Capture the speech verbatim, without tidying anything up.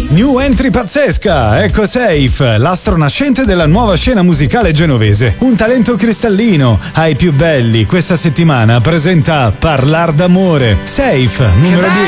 New entry pazzesca, ecco Safe, l'astro nascente della nuova scena musicale genovese. Un talento cristallino, ai più belli, questa settimana presenta Parlar d'amore. Safe, numero dieci.